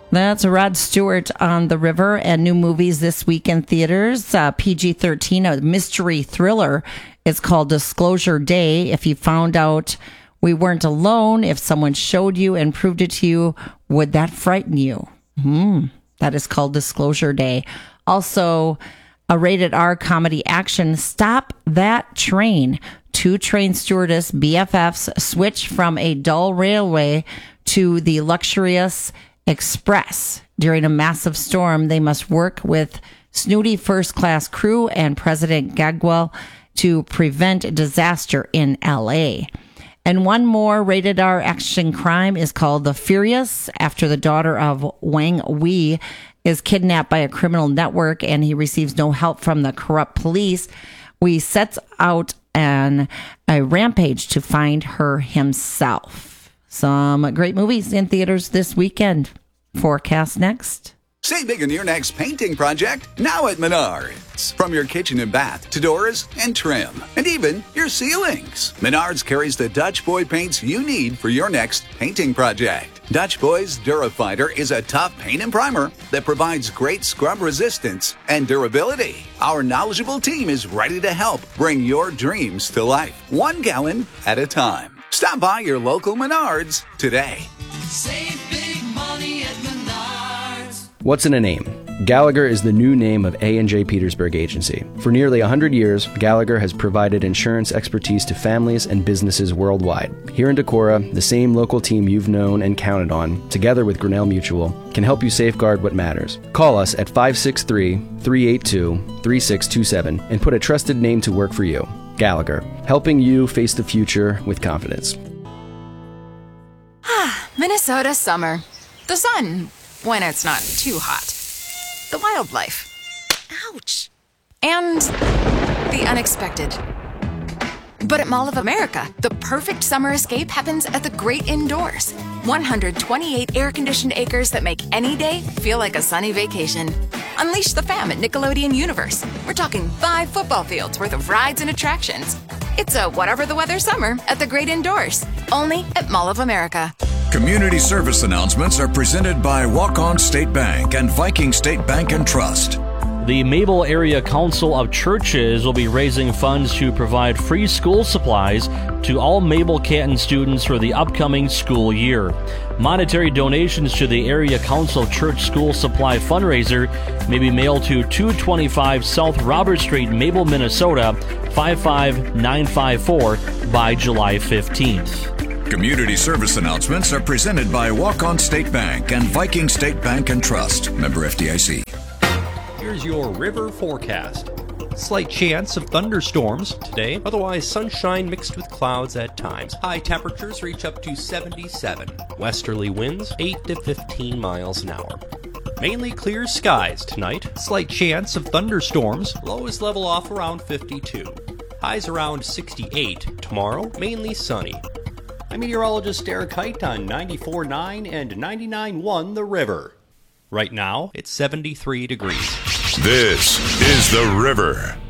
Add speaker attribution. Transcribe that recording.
Speaker 1: That's Rod Stewart on the River, and new movies this week in theaters. PG-13, a mystery thriller. It's called Disclosure Day. If you found out we weren't alone, if someone showed you and proved it to you, would that frighten you? That is called Disclosure Day. Also, a rated R comedy action, Stop That Train. Two train stewardess BFFs switch from a dull railway to the luxurious Express. During a massive storm, they must work with snooty first-class crew and President Gagwell to prevent disaster in L.A. And one more rated R action crime is called The Furious, after the daughter of Wang Wei is kidnapped by a criminal network and he receives no help from the corrupt police. Wei sets out a rampage to find her himself. Some great movies in theaters this weekend. Forecast next.
Speaker 2: Save big on your next painting project now at Menards. From your kitchen and bath to doors and trim, and even your ceilings. Menards carries the Dutch Boy paints you need for your next painting project. Dutch Boy's DuraFighter is a tough paint and primer that provides great scrub resistance and durability. Our knowledgeable team is ready to help bring your dreams to life, 1 gallon at a time. Stop by your local Menards today.
Speaker 3: Save big money at Menards.
Speaker 4: What's in a name? Gallagher is the new name of A&J Petersburg Agency. For nearly 100 years, Gallagher has provided insurance expertise to families and businesses worldwide. Here in Decorah, the same local team you've known and counted on, together with Grinnell Mutual, can help you safeguard what matters. Call us at 563-382-3627 and put a trusted name to work for you. Gallagher, helping you face the future with confidence.
Speaker 5: Minnesota summer. The sun, when it's not too hot. The wildlife. Ouch. And the unexpected. But at Mall of America, the perfect summer escape happens at the great indoors. 128 air-conditioned acres that make any day feel like a sunny vacation. Unleash the fam at Nickelodeon Universe. We're talking 5 football fields worth of rides and attractions. It's a whatever the weather summer at the great indoors. Only at Mall of America.
Speaker 6: Community service announcements are presented by Walk-On State Bank and Viking State Bank and Trust.
Speaker 7: The Mabel Area Council of Churches will be raising funds to provide free school supplies to all Mabel Canton students for the upcoming school year. Monetary donations to the Area Council of Church School Supply fundraiser may be mailed to 225 South Robert Street, Mabel, Minnesota, 55954 by July 15th.
Speaker 6: Community service announcements are presented by Walk-On State Bank and Viking State Bank and Trust. Member FDIC.
Speaker 8: Here's your river forecast. Slight chance of thunderstorms today, otherwise sunshine mixed with clouds at times. High temperatures reach up to 77. Westerly winds 8 to 15 miles an hour. Mainly clear skies tonight. Slight chance of thunderstorms. Lows level off around 52. Highs around 68. Tomorrow, mainly sunny. I'm meteorologist Eric Height on 94.9 and 99.1 The River. Right now, it's 73 degrees.
Speaker 6: This is The River.